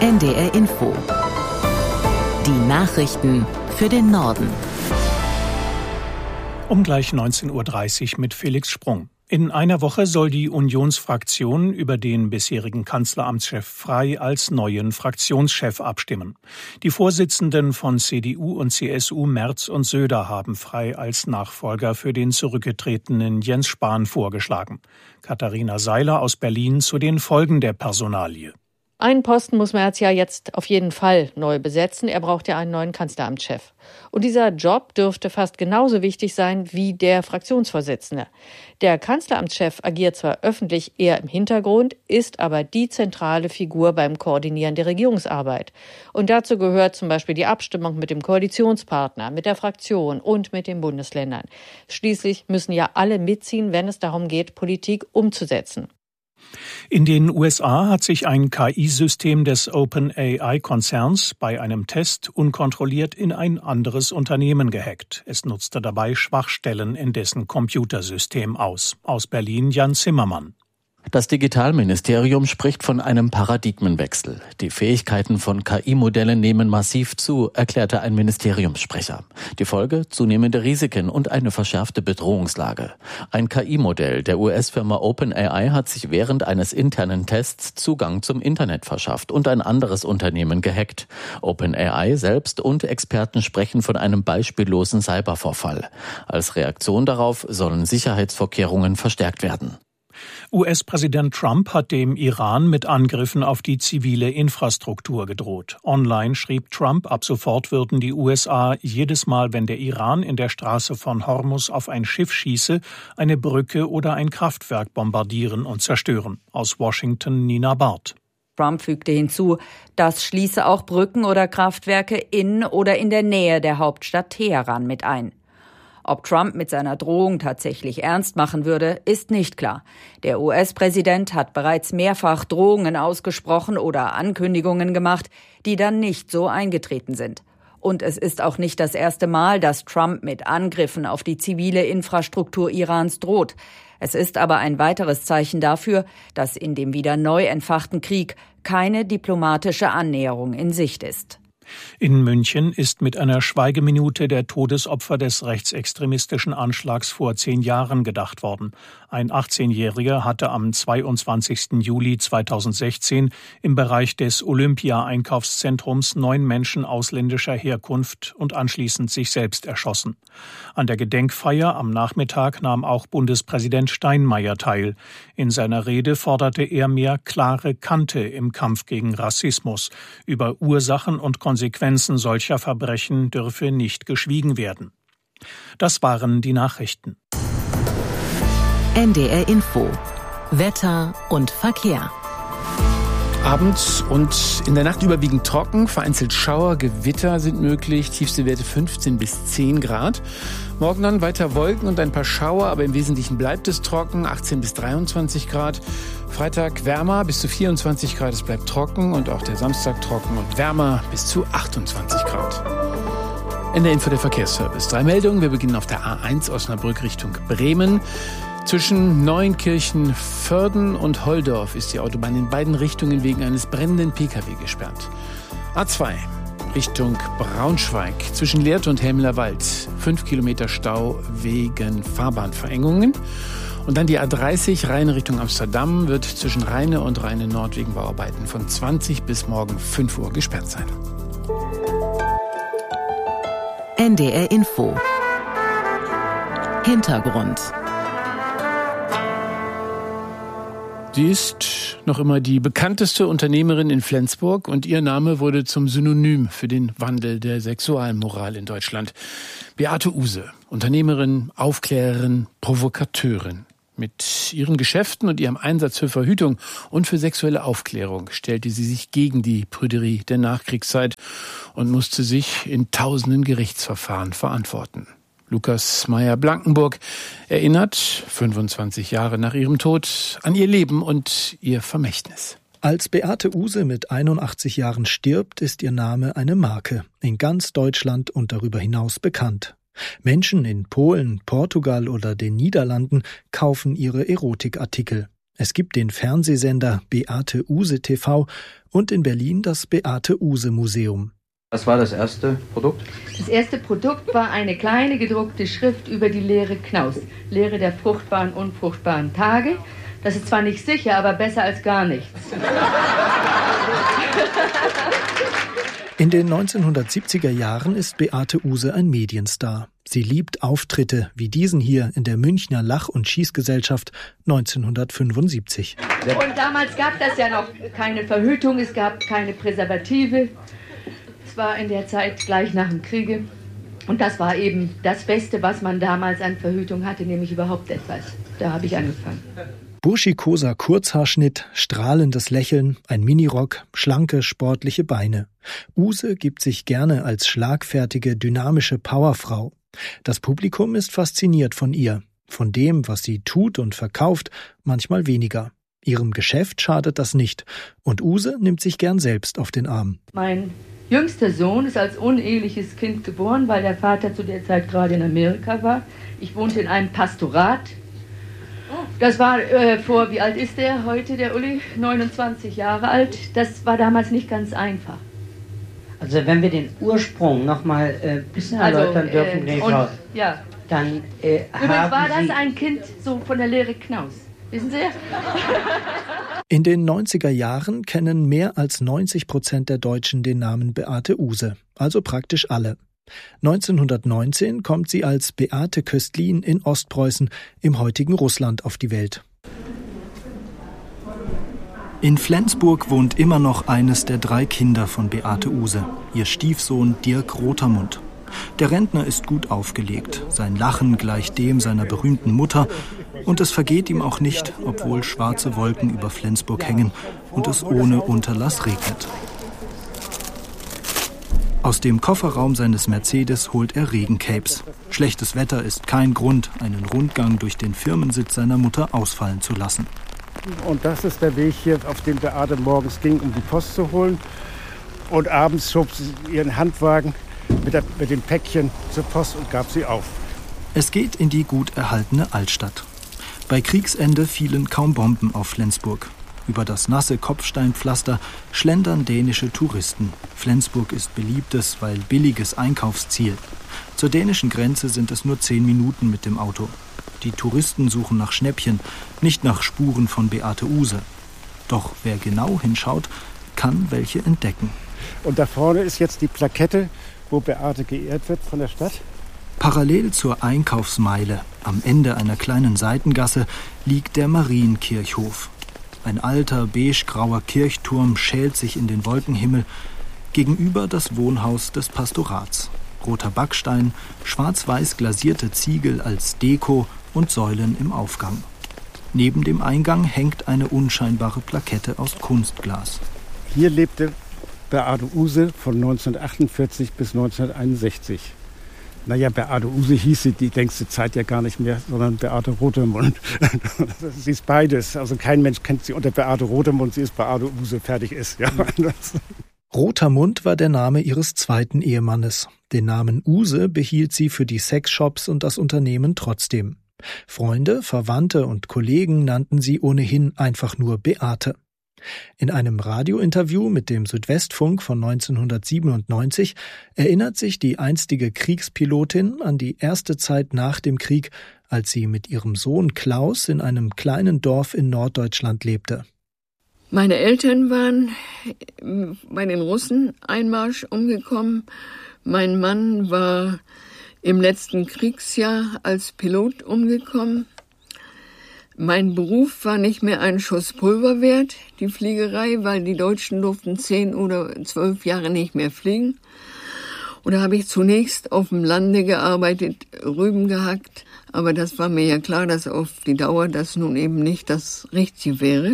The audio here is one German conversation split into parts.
NDR Info. Die Nachrichten für den Norden. Um gleich 19:30 Uhr mit Felix Sprung. In einer Woche soll die Unionsfraktion über den bisherigen Kanzleramtschef Frey als neuen Fraktionschef abstimmen. Die Vorsitzenden von CDU und CSU Merz und Söder haben Frey als Nachfolger für den zurückgetretenen Jens Spahn vorgeschlagen. Katharina Seiler aus Berlin zu den Folgen der Personalie. Einen Posten muss Merz ja jetzt auf jeden Fall neu besetzen. Er braucht ja einen neuen Kanzleramtschef. Und dieser Job dürfte fast genauso wichtig sein wie der Fraktionsvorsitzende. Der Kanzleramtschef agiert zwar öffentlich eher im Hintergrund, ist aber die zentrale Figur beim Koordinieren der Regierungsarbeit. Und dazu gehört zum Beispiel die Abstimmung mit dem Koalitionspartner, mit der Fraktion und mit den Bundesländern. Schließlich müssen ja alle mitziehen, wenn es darum geht, Politik umzusetzen. In den USA hat sich ein KI-System des OpenAI-Konzerns bei einem Test unkontrolliert in ein anderes Unternehmen gehackt. Es nutzte dabei Schwachstellen in dessen Computersystem aus. Aus Berlin Jan Zimmermann. Das Digitalministerium spricht von einem Paradigmenwechsel. Die Fähigkeiten von KI-Modellen nehmen massiv zu, erklärte ein Ministeriumssprecher. Die Folge? Zunehmende Risiken und eine verschärfte Bedrohungslage. Ein KI-Modell der US-Firma OpenAI hat sich während eines internen Tests Zugang zum Internet verschafft und ein anderes Unternehmen gehackt. OpenAI selbst und Experten sprechen von einem beispiellosen Cybervorfall. Als Reaktion darauf sollen Sicherheitsvorkehrungen verstärkt werden. US-Präsident Trump hat dem Iran mit Angriffen auf die zivile Infrastruktur gedroht. Online schrieb Trump, ab sofort würden die USA jedes Mal, wenn der Iran in der Straße von Hormuz auf ein Schiff schieße, eine Brücke oder ein Kraftwerk bombardieren und zerstören. Aus Washington Nina Barth. Trump fügte hinzu, das schließe auch Brücken oder Kraftwerke in oder in der Nähe der Hauptstadt Teheran mit ein. Ob Trump mit seiner Drohung tatsächlich ernst machen würde, ist nicht klar. Der US-Präsident hat bereits mehrfach Drohungen ausgesprochen oder Ankündigungen gemacht, die dann nicht so eingetreten sind. Und es ist auch nicht das erste Mal, dass Trump mit Angriffen auf die zivile Infrastruktur Irans droht. Es ist aber ein weiteres Zeichen dafür, dass in dem wieder neu entfachten Krieg keine diplomatische Annäherung in Sicht ist. In München ist mit einer Schweigeminute der Todesopfer des rechtsextremistischen Anschlags vor 10 Jahren gedacht worden. Ein 18-Jähriger hatte am 22. Juli 2016 im Bereich des Olympia-Einkaufszentrums 9 Menschen ausländischer Herkunft und anschließend sich selbst erschossen. An der Gedenkfeier am Nachmittag nahm auch Bundespräsident Steinmeier teil. In seiner Rede forderte er mehr klare Kante im Kampf gegen Rassismus. Über Ursachen und Konsequenzen solcher Verbrechen dürfe nicht geschwiegen werden. Das waren die Nachrichten. NDR Info. Wetter und Verkehr. Abends und in der Nacht überwiegend trocken, vereinzelt Schauer, Gewitter sind möglich, tiefste Werte 15 bis 10 Grad. Morgen dann weiter Wolken und ein paar Schauer, aber im Wesentlichen bleibt es trocken, 18 bis 23 Grad. Freitag wärmer bis zu 24 Grad, es bleibt trocken und auch der Samstag trocken und wärmer bis zu 28 Grad. NDR Info, der Verkehrsservice. 3 Meldungen, wir beginnen auf der A1 Osnabrück Richtung Bremen. Zwischen Neuenkirchen-Vörden und Holdorf ist die Autobahn in beiden Richtungen wegen eines brennenden Pkw gesperrt. A2 Richtung Braunschweig zwischen Lehrte und Helmlerwald. 5 Kilometer Stau wegen Fahrbahnverengungen. Und dann die A30 Rheine Richtung Amsterdam wird zwischen Rheine und Rheine Nord wegen Bauarbeiten von 20 bis morgen 5 Uhr gesperrt sein. NDR Info. Hintergrund. Sie ist noch immer die bekannteste Unternehmerin in Flensburg und ihr Name wurde zum Synonym für den Wandel der Sexualmoral in Deutschland. Beate Uhse, Unternehmerin, Aufklärerin, Provokateurin. Mit ihren Geschäften und ihrem Einsatz für Verhütung und für sexuelle Aufklärung stellte sie sich gegen die Prüderie der Nachkriegszeit und musste sich in tausenden Gerichtsverfahren verantworten. Lukas Meyer-Blankenburg erinnert, 25 Jahre nach ihrem Tod, an ihr Leben und ihr Vermächtnis. Als Beate Uhse mit 81 Jahren stirbt, ist ihr Name eine Marke, in ganz Deutschland und darüber hinaus bekannt. Menschen in Polen, Portugal oder den Niederlanden kaufen ihre Erotikartikel. Es gibt den Fernsehsender Beate Uhse TV und in Berlin das Beate Uhse Museum. Was war das erste Produkt? Das erste Produkt war eine kleine gedruckte Schrift über die Lehre Knaus. Lehre der fruchtbaren, unfruchtbaren Tage. Das ist zwar nicht sicher, aber besser als gar nichts. In den 1970er Jahren ist Beate Uhse ein Medienstar. Sie liebt Auftritte wie diesen hier in der Münchner Lach- und Schießgesellschaft 1975. Und damals gab das ja noch keine Verhütung, es gab keine Präservative. Es war in der Zeit gleich nach dem Kriege. Und das war eben das Beste, was man damals an Verhütung hatte, nämlich überhaupt etwas. Da habe ich angefangen. Burschikoser Kurzhaarschnitt, strahlendes Lächeln, ein Minirock, schlanke, sportliche Beine. Uhse gibt sich gerne als schlagfertige, dynamische Powerfrau. Das Publikum ist fasziniert von ihr. Von dem, was sie tut und verkauft, manchmal weniger. Ihrem Geschäft schadet das nicht. Und Uhse nimmt sich gern selbst auf den Arm. Mein jüngster Sohn ist als uneheliches Kind geboren, weil der Vater zu der Zeit gerade in Amerika war. Ich wohnte in einem Pastorat. Das war wie alt ist der heute, der Uli? 29 Jahre alt. Das war damals nicht ganz einfach. Also wenn wir den Ursprung noch mal ein bisschen erläutern dürfen, ja. Dann übrigens war das ein Kind so von der Lehre Knaus. Wissen Sie? In den 90er Jahren kennen mehr als 90% der Deutschen den Namen Beate Uhse, also praktisch alle. 1919 kommt sie als Beate Köstlin in Ostpreußen im heutigen Russland auf die Welt. In Flensburg wohnt immer noch eines der 3 Kinder von Beate Uhse, ihr Stiefsohn Dirk Rotermund. Der Rentner ist gut aufgelegt, sein Lachen gleicht dem seiner berühmten Mutter und es vergeht ihm auch nicht, obwohl schwarze Wolken über Flensburg hängen und es ohne Unterlass regnet. Aus dem Kofferraum seines Mercedes holt er Regencapes. Schlechtes Wetter ist kein Grund, einen Rundgang durch den Firmensitz seiner Mutter ausfallen zu lassen. Und das ist der Weg hier, auf dem Beate morgens ging, um die Post zu holen. Und abends schob sie ihren Handwagen mit dem Päckchen zur Post und gab sie auf. Es geht in die gut erhaltene Altstadt. Bei Kriegsende fielen kaum Bomben auf Flensburg. Über das nasse Kopfsteinpflaster schlendern dänische Touristen. Flensburg ist beliebtes, weil billiges Einkaufsziel. Zur dänischen Grenze sind es nur 10 Minuten mit dem Auto. Die Touristen suchen nach Schnäppchen, nicht nach Spuren von Beate Uhse. Doch wer genau hinschaut, kann welche entdecken. Und da vorne ist jetzt die Plakette, wo Beate geehrt wird von der Stadt. Parallel zur Einkaufsmeile, am Ende einer kleinen Seitengasse, liegt der Marienkirchhof. Ein alter, beigegrauer Kirchturm schält sich in den Wolkenhimmel. Gegenüber das Wohnhaus des Pastorats. Roter Backstein, schwarz-weiß glasierte Ziegel als Deko und Säulen im Aufgang. Neben dem Eingang hängt eine unscheinbare Plakette aus Kunstglas. Hier lebte Beate Uhse von 1948 bis 1961. Naja, Beate Uhse hieß sie die längste Zeit ja gar nicht mehr, sondern Beate Rotermund. Sie ist beides. Also kein Mensch kennt sie unter Beate Rotermund, sie ist Beate Uhse, fertig ist. Ja. Rotermund war der Name ihres zweiten Ehemannes. Den Namen Uhse behielt sie für die Sexshops und das Unternehmen trotzdem. Freunde, Verwandte und Kollegen nannten sie ohnehin einfach nur Beate. In einem Radiointerview mit dem Südwestfunk von 1997 erinnert sich die einstige Kriegspilotin an die erste Zeit nach dem Krieg, als sie mit ihrem Sohn Klaus in einem kleinen Dorf in Norddeutschland lebte. Meine Eltern waren bei den Russen-Einmarsch umgekommen. Mein Mann war im letzten Kriegsjahr als Pilot umgekommen. Mein Beruf war nicht mehr ein Schuss Pulver wert, die Fliegerei, weil die Deutschen durften 10 oder 12 Jahre nicht mehr fliegen. Und da habe ich zunächst auf dem Lande gearbeitet, Rüben gehackt. Aber das war mir ja klar, dass auf die Dauer das nun eben nicht das Richtige wäre.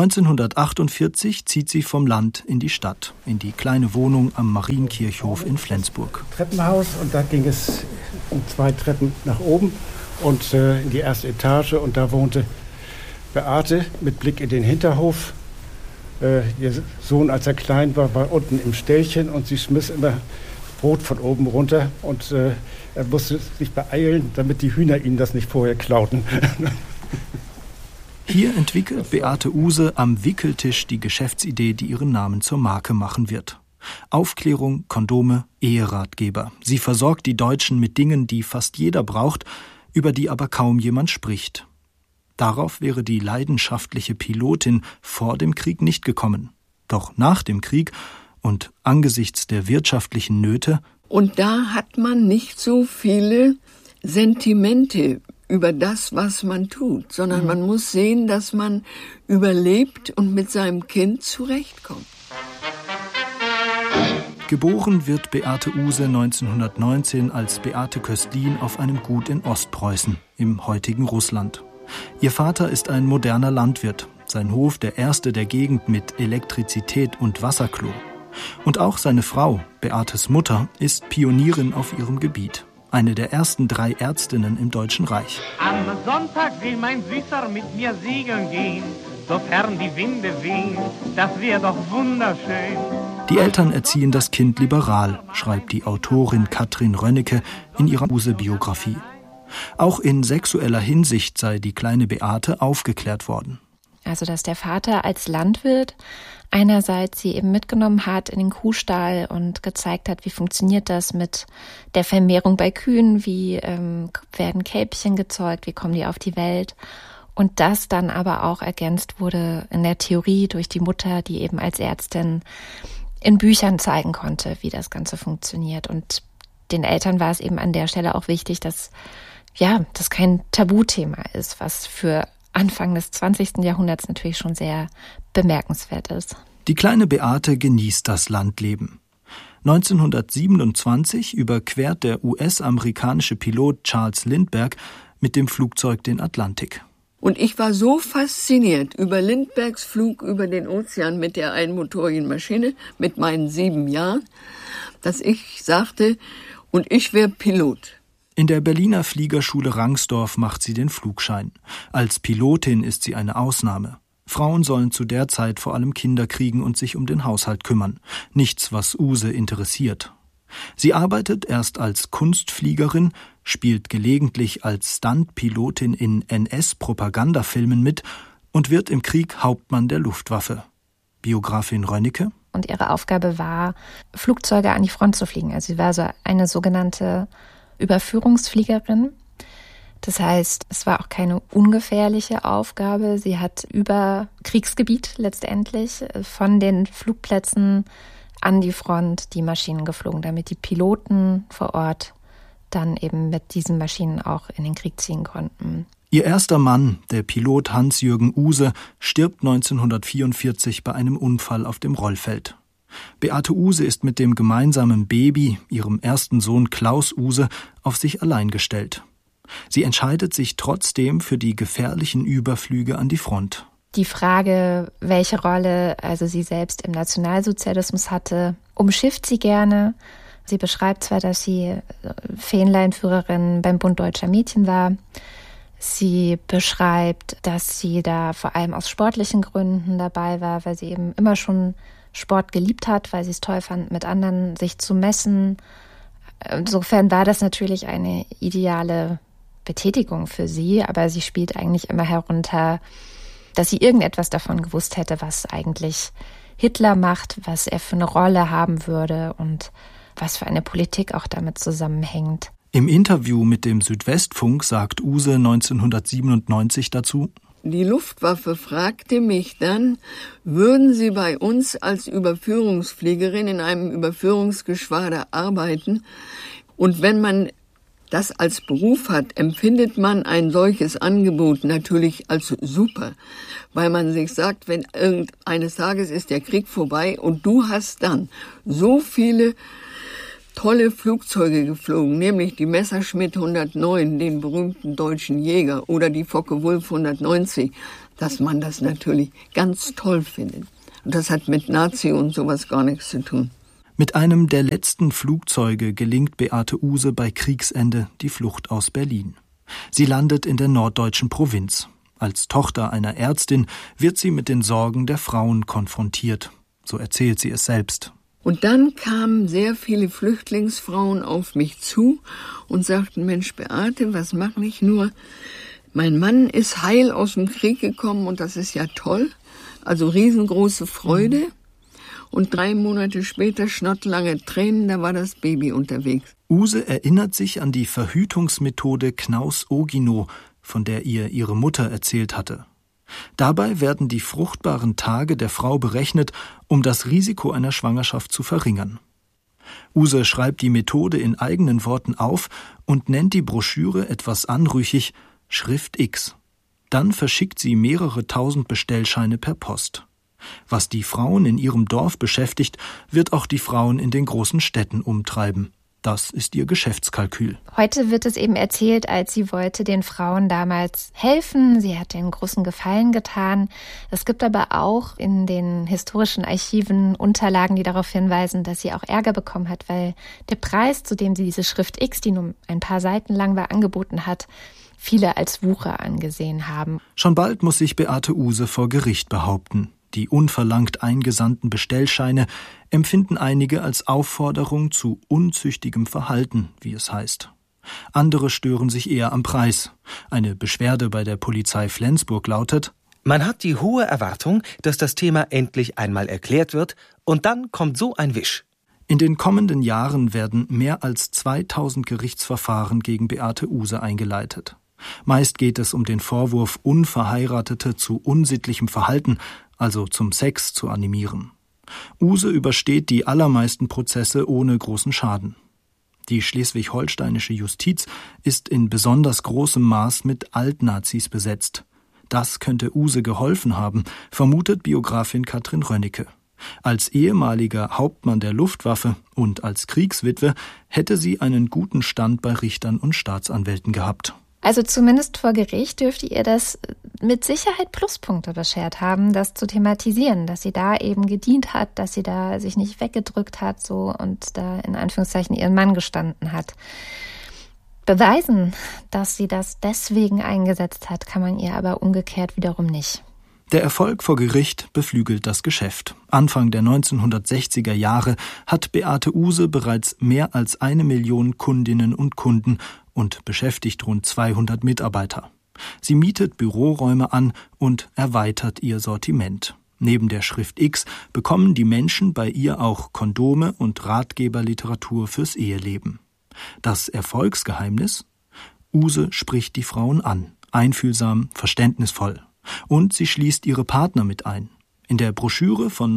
1948 zieht sie vom Land in die Stadt, in die kleine Wohnung am Marienkirchhof in Flensburg. Treppenhaus und da ging es 2 Treppen nach oben und in die erste Etage und da wohnte Beate mit Blick in den Hinterhof. Ihr Sohn, als er klein war, war unten im Ställchen und sie schmiss immer Brot von oben runter und er musste sich beeilen, damit die Hühner ihnen das nicht vorher klauten. Hier entwickelt Beate Uhse am Wickeltisch die Geschäftsidee, die ihren Namen zur Marke machen wird. Aufklärung, Kondome, Eheratgeber. Sie versorgt die Deutschen mit Dingen, die fast jeder braucht, über die aber kaum jemand spricht. Darauf wäre die leidenschaftliche Pilotin vor dem Krieg nicht gekommen. Doch nach dem Krieg und angesichts der wirtschaftlichen Nöte. Und da hat man nicht so viele Sentimente über das, was man tut, sondern man muss sehen, dass man überlebt und mit seinem Kind zurechtkommt. Geboren wird Beate Uhse 1919 als Beate Köstlin auf einem Gut in Ostpreußen, im heutigen Russland. Ihr Vater ist ein moderner Landwirt, sein Hof der erste der Gegend mit Elektrizität und Wasserklo. Und auch seine Frau, Beates Mutter, ist Pionierin auf ihrem Gebiet. Eine der ersten 3 Ärztinnen im Deutschen Reich. Am Sonntag will mein Süßer mit mir segeln gehen, sofern die Winde wehen, das wäre doch wunderschön. Die Eltern erziehen das Kind liberal, schreibt die Autorin Katrin Rönnecke in ihrer Uhse-Biografie. Auch in sexueller Hinsicht sei die kleine Beate aufgeklärt worden. Also dass der Vater als Landwirt einerseits sie eben mitgenommen hat in den Kuhstall und gezeigt hat, wie funktioniert das mit der Vermehrung bei Kühen, wie werden Kälbchen gezeugt, wie kommen die auf die Welt. Und das dann aber auch ergänzt wurde in der Theorie durch die Mutter, die eben als Ärztin in Büchern zeigen konnte, wie das Ganze funktioniert. Und den Eltern war es eben an der Stelle auch wichtig, dass das kein Tabuthema ist, was für Anfang des 20. Jahrhunderts natürlich schon sehr bemerkenswert ist. Die kleine Beate genießt das Landleben. 1927 überquert der US-amerikanische Pilot Charles Lindbergh mit dem Flugzeug den Atlantik. Und ich war so fasziniert über Lindberghs Flug über den Ozean mit der einmotorigen Maschine mit meinen 7 Jahren, dass ich sagte, und ich wäre Pilot. In der Berliner Fliegerschule Rangsdorf macht sie den Flugschein. Als Pilotin ist sie eine Ausnahme. Frauen sollen zu der Zeit vor allem Kinder kriegen und sich um den Haushalt kümmern. Nichts, was Uhse interessiert. Sie arbeitet erst als Kunstfliegerin, spielt gelegentlich als Stuntpilotin in NS-Propagandafilmen mit und wird im Krieg Hauptmann der Luftwaffe. Biografin Rönnecke. Und ihre Aufgabe war, Flugzeuge an die Front zu fliegen. Also sie war so eine sogenannte Überführungsfliegerin. Das heißt, es war auch keine ungefährliche Aufgabe. Sie hat über Kriegsgebiet letztendlich von den Flugplätzen an die Front die Maschinen geflogen, damit die Piloten vor Ort dann eben mit diesen Maschinen auch in den Krieg ziehen konnten. Ihr erster Mann, der Pilot Hans-Jürgen Uhse, stirbt 1944 bei einem Unfall auf dem Rollfeld. Beate Uhse ist mit dem gemeinsamen Baby, ihrem ersten Sohn Klaus Uhse, auf sich allein gestellt. Sie entscheidet sich trotzdem für die gefährlichen Überflüge an die Front. Die Frage, welche Rolle also sie selbst im Nationalsozialismus hatte, umschifft sie gerne. Sie beschreibt zwar, dass sie Fähnleinführerin beim Bund Deutscher Mädchen war. Sie beschreibt, dass sie da vor allem aus sportlichen Gründen dabei war, weil sie eben immer schon Sport geliebt hat, weil sie es toll fand, mit anderen sich zu messen. Insofern war das natürlich eine ideale Betätigung für sie, aber sie spielt eigentlich immer herunter, dass sie irgendetwas davon gewusst hätte, was eigentlich Hitler macht, was er für eine Rolle haben würde und was für eine Politik auch damit zusammenhängt. Im Interview mit dem Südwestfunk sagt Uhse 1997 dazu: Die Luftwaffe fragte mich dann, würden Sie bei uns als Überführungsfliegerin in einem Überführungsgeschwader arbeiten? Und wenn man das als Beruf hat, empfindet man ein solches Angebot natürlich als super, weil man sich sagt, wenn eines Tages ist der Krieg vorbei und du hast dann so viele tolle Flugzeuge geflogen, nämlich die Messerschmitt 109, den berühmten deutschen Jäger, oder die Focke-Wulf 190, dass man das natürlich ganz toll findet. Und das hat mit Nazi und sowas gar nichts zu tun. Mit einem der letzten Flugzeuge gelingt Beate Uhse bei Kriegsende die Flucht aus Berlin. Sie landet in der norddeutschen Provinz. Als Tochter einer Ärztin wird sie mit den Sorgen der Frauen konfrontiert. So erzählt sie es selbst. Und dann kamen sehr viele Flüchtlingsfrauen auf mich zu und sagten, Mensch Beate, was mache ich nur? Mein Mann ist heil aus dem Krieg gekommen und das ist ja toll. Also riesengroße Freude. Und 3 Monate später schnottlange Tränen, da war das Baby unterwegs. Use erinnert sich an die Verhütungsmethode Knaus-Ogino, von der ihr ihre Mutter erzählt hatte. Dabei werden die fruchtbaren Tage der Frau berechnet, um das Risiko einer Schwangerschaft zu verringern. Use schreibt die Methode in eigenen Worten auf und nennt die Broschüre etwas anrüchig Schrift X. Dann verschickt sie mehrere tausend Bestellscheine per Post. Was die Frauen in ihrem Dorf beschäftigt, wird auch die Frauen in den großen Städten umtreiben. Das ist ihr Geschäftskalkül. Heute wird es eben erzählt, als sie wollte den Frauen damals helfen. Sie hat den großen Gefallen getan. Es gibt aber auch in den historischen Archiven Unterlagen, die darauf hinweisen, dass sie auch Ärger bekommen hat, weil der Preis, zu dem sie diese Schrift X, die nur ein paar Seiten lang war, angeboten hat, viele als Wucher angesehen haben. Schon bald muss sich Beate Uhse vor Gericht behaupten. Die unverlangt eingesandten Bestellscheine empfinden einige als Aufforderung zu unzüchtigem Verhalten, wie es heißt. Andere stören sich eher am Preis. Eine Beschwerde bei der Polizei Flensburg lautet: Man hat die hohe Erwartung, dass das Thema endlich einmal erklärt wird, und dann kommt so ein Wisch. In den kommenden Jahren werden mehr als 2000 Gerichtsverfahren gegen Beate Uhse eingeleitet. Meist geht es um den Vorwurf, Unverheiratete zu unsittlichem Verhalten, also zum Sex, zu animieren. Uhse übersteht die allermeisten Prozesse ohne großen Schaden. Die schleswig-holsteinische Justiz ist in besonders großem Maß mit Altnazis besetzt. Das könnte Uhse geholfen haben, vermutet Biografin Katrin Rönnecke. Als ehemaliger Hauptmann der Luftwaffe und als Kriegswitwe hätte sie einen guten Stand bei Richtern und Staatsanwälten gehabt. Also zumindest vor Gericht dürfte ihr das mit Sicherheit Pluspunkte beschert haben, das zu thematisieren, dass sie da eben gedient hat, dass sie da sich nicht weggedrückt hat so und da in Anführungszeichen ihren Mann gestanden hat. Beweisen, dass sie das deswegen eingesetzt hat, kann man ihr aber umgekehrt wiederum nicht. Der Erfolg vor Gericht beflügelt das Geschäft. Anfang der 1960er Jahre hat Beate Uhse bereits mehr als 1 Million Kundinnen und Kunden und beschäftigt rund 200 Mitarbeiter. Sie mietet Büroräume an und erweitert ihr Sortiment. Neben der Schrift X bekommen die Menschen bei ihr auch Kondome und Ratgeberliteratur fürs Eheleben. Das Erfolgsgeheimnis? Uhse spricht die Frauen an, einfühlsam, verständnisvoll. Und sie schließt ihre Partner mit ein. In der Broschüre von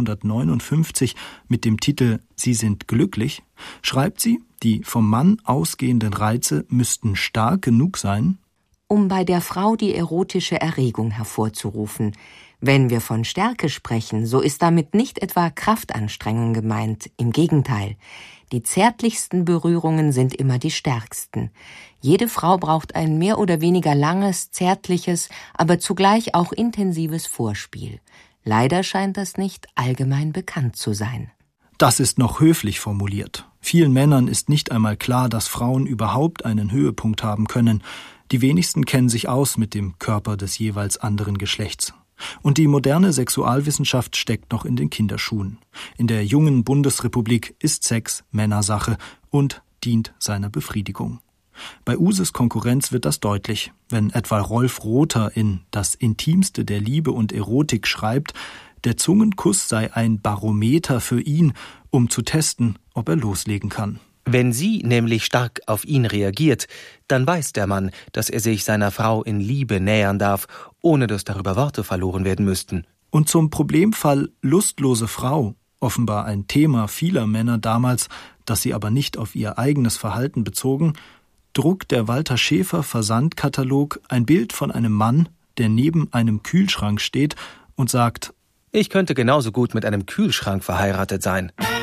1959 mit dem Titel »Sie sind glücklich« schreibt sie, die vom Mann ausgehenden Reize müssten stark genug sein, um bei der Frau die erotische Erregung hervorzurufen. Wenn wir von Stärke sprechen, so ist damit nicht etwa Kraftanstrengung gemeint, im Gegenteil. Die zärtlichsten Berührungen sind immer die stärksten. Jede Frau braucht ein mehr oder weniger langes, zärtliches, aber zugleich auch intensives Vorspiel. Leider scheint das nicht allgemein bekannt zu sein. Das ist noch höflich formuliert. Vielen Männern ist nicht einmal klar, dass Frauen überhaupt einen Höhepunkt haben können. Die wenigsten kennen sich aus mit dem Körper des jeweils anderen Geschlechts. Und die moderne Sexualwissenschaft steckt noch in den Kinderschuhen. In der jungen Bundesrepublik ist Sex Männersache und dient seiner Befriedigung. Bei Uses Konkurrenz wird das deutlich, wenn etwa Rolf Rother in »Das Intimste der Liebe und Erotik« schreibt, der Zungenkuss sei ein Barometer für ihn, um zu testen, ob er loslegen kann. Wenn sie nämlich stark auf ihn reagiert, dann weiß der Mann, dass er sich seiner Frau in Liebe nähern darf, ohne dass darüber Worte verloren werden müssten. Und zum Problemfall lustlose Frau, offenbar ein Thema vieler Männer damals, das sie aber nicht auf ihr eigenes Verhalten bezogen, druckt der Walter Schäfer Versandkatalog ein Bild von einem Mann, der neben einem Kühlschrank steht und sagt: Ich könnte genauso gut mit einem Kühlschrank verheiratet sein.